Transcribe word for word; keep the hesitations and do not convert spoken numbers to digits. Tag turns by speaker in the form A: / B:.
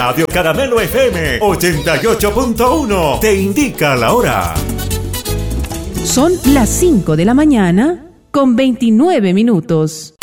A: Radio Caramelo F M ochenta y ocho punto uno te indica la hora.
B: Son las cinco de la mañana con veintinueve minutos.